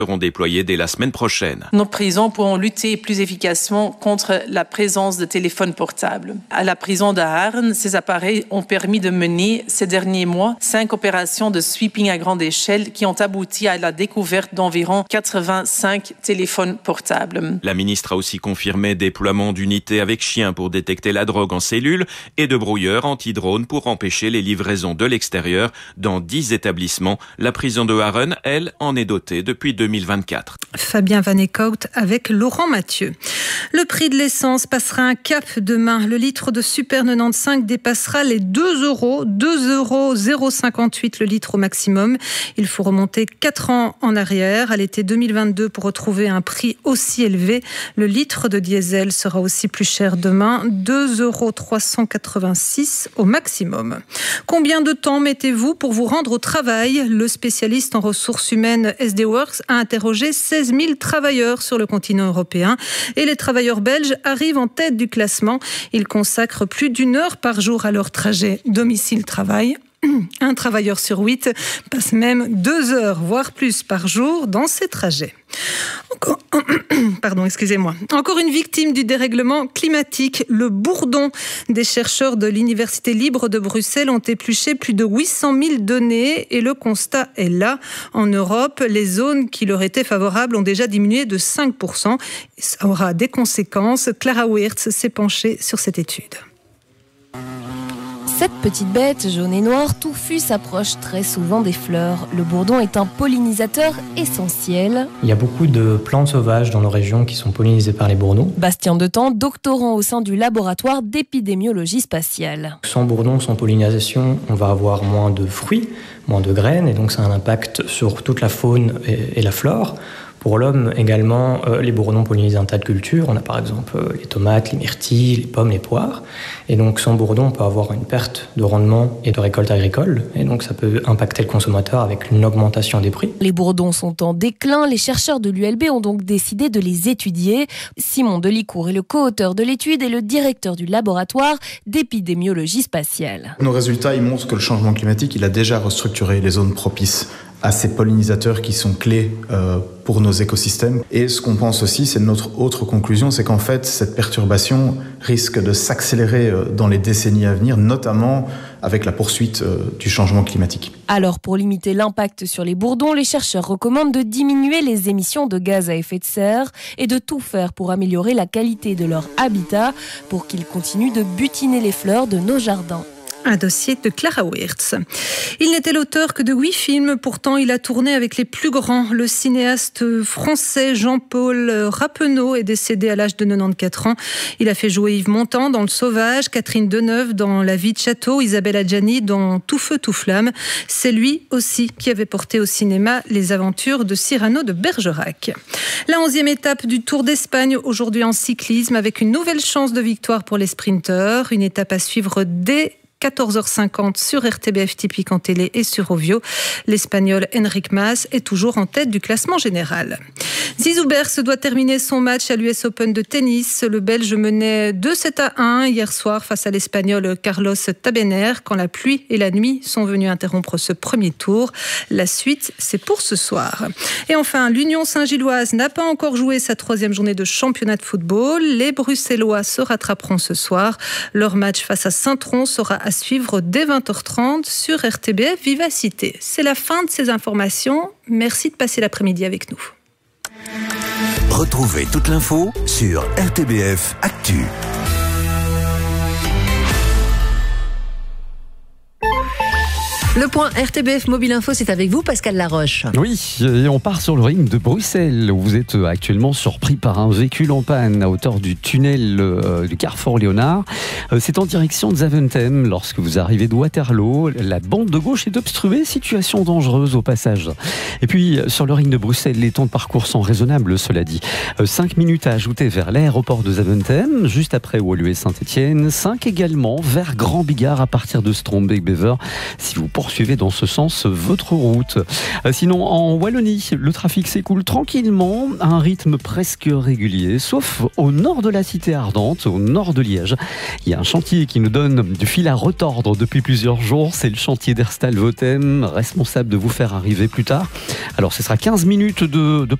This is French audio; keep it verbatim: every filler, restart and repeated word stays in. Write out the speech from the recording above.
seront déployés dès la semaine prochaine. Nos prisons pourront lutter plus efficacement contre la présence de téléphones portables. À la prison de Harn, ces appareils ont permis de mener ces derniers mois cinq opérations de sweeping à grande échelle qui ont abouti à la découverte d'environ quatre-vingt-cinq téléphones portables. La ministre a aussi confirmé déploiement d'unités avec chiens pour détecter la drogue en cellule et de brouilleurs anti-drones pour empêcher les livraisons de l'extérieur dans dix établissements. La prison de Harn, elle, en est dotée depuis deux mille vingt-quatre. Fabien Van Eekhout avec Laurent Mathieu. Le prix de l'essence passera un cap demain. Le litre de Super quatre-vingt-quinze dépassera les deux euros. deux euros zéro cinquante-huit le litre au maximum. Il faut remonter quatre ans en arrière, à l'été deux mille vingt-deux, pour retrouver un prix aussi élevé. Le litre de diesel sera aussi plus cher demain. deux euros trois cent quatre-vingt-six au maximum. Combien de temps mettez-vous pour vous rendre au travail ? Le spécialiste en ressources humaines S D Works a interrogé seize mille travailleurs sur le continent européen et les travailleurs belges arrivent en tête du classement. Ils consacrent plus d'une heure par jour à leur trajet domicile-travail. Un travailleur sur huit passe même deux heures, voire plus par jour dans ses trajets. Encore, pardon, excusez-moi. Encore une victime du dérèglement climatique, le bourdon. Des chercheurs de l'Université libre de Bruxelles ont épluché plus de huit cent mille données et le constat est là. En Europe, les zones qui leur étaient favorables ont déjà diminué de cinq pour cent. Et ça aura des conséquences. Clara Wirtz s'est penchée sur cette étude. Cette petite bête jaune et noire touffue s'approche très souvent des fleurs. Le bourdon est un pollinisateur essentiel. Il y a beaucoup de plantes sauvages dans nos régions qui sont pollinisées par les bourdons. Bastien Detemps, doctorant au sein du laboratoire d'épidémiologie spatiale. Sans bourdon, sans pollinisation, on va avoir moins de fruits, moins de graines, et donc ça a un impact sur toute la faune et, et la flore. Pour l'homme également, euh, les bourdons pollinisent un tas de cultures. On a par exemple euh, les tomates, les myrtilles, les pommes, les poires. Et donc sans bourdon, on peut avoir une perte de rendement et de récolte agricole. Et donc ça peut impacter le consommateur avec une augmentation des prix. Les bourdons sont en déclin. Les chercheurs de l'U L B ont donc décidé de les étudier. Simon Delicourt est le co-auteur de l'étude et le directeur du laboratoire d'épidémiologie spatiale. Nos résultats ils montrent que le changement climatique il a déjà restructuré les zones propices à ces pollinisateurs qui sont clés euh, pour nos écosystèmes. Et ce qu'on pense aussi, c'est notre autre conclusion, c'est qu'en fait, cette perturbation risque de s'accélérer euh, dans les décennies à venir, notamment avec la poursuite euh, du changement climatique. Alors, pour limiter l'impact sur les bourdons, les chercheurs recommandent de diminuer les émissions de gaz à effet de serre et de tout faire pour améliorer la qualité de leur habitat, pour qu'ils continuent de butiner les fleurs de nos jardins. Un dossier de Clara Wirtz. Il n'était l'auteur que de huit films, pourtant il a tourné avec les plus grands. Le cinéaste français Jean-Paul Rappeneau est décédé à l'âge de quatre-vingt-quatorze ans. Il a fait jouer Yves Montand dans Le Sauvage, Catherine Deneuve dans La vie de château, Isabelle Adjani dans Tout feu, tout flamme. C'est lui aussi qui avait porté au cinéma les aventures de Cyrano de Bergerac. La onzième étape du Tour d'Espagne, aujourd'hui en cyclisme, avec une nouvelle chance de victoire pour les sprinteurs. Une étape à suivre dès quatorze heures cinquante sur R T B F Typique en télé et sur Ovio. L'Espagnol Enric Mas est toujours en tête du classement général. Zizou Bergs doit terminer son match à l'U S Open de tennis. Le Belge menait deux sept à un hier soir face à l'Espagnol Carlos Tabener quand la pluie et la nuit sont venus interrompre ce premier tour. La suite, c'est pour ce soir. Et enfin, l'Union Saint-Gilloise n'a pas encore joué sa troisième journée de championnat de football. Les Bruxellois se rattraperont ce soir. Leur match face à Saint-Tron sera à suivre dès vingt heures trente sur R T B F Vivacité. C'est la fin de ces informations. Merci de passer l'après-midi avec nous. Retrouvez toute l'info sur R T B F Actu. Le point R T B F Mobile Info, c'est avec vous, Pascal Laroche. Oui, et on part sur le ring de Bruxelles, où vous êtes actuellement surpris par un véhicule en panne à hauteur du tunnel euh, du Carrefour Léonard. Euh, c'est en direction de Zaventem. Lorsque vous arrivez de Waterloo, la bande de gauche est obstruée, situation dangereuse au passage. Et puis, sur le ring de Bruxelles, les temps de parcours sont raisonnables, cela dit. Euh, cinq minutes à ajouter vers l'aéroport de Zaventem, juste après Woluwe Saint-Etienne. cinq également vers Grand Bigard à partir de Strombeek-Bever. Si vous poursuivez dans ce sens votre route. Sinon, en Wallonie, le trafic s'écoule tranquillement à un rythme presque régulier, sauf au nord de la cité ardente, au nord de Liège. Il y a un chantier qui nous donne du fil à retordre depuis plusieurs jours. C'est le chantier d'Erstal Votem, responsable de vous faire arriver plus tard. Alors, ce sera quinze minutes de, de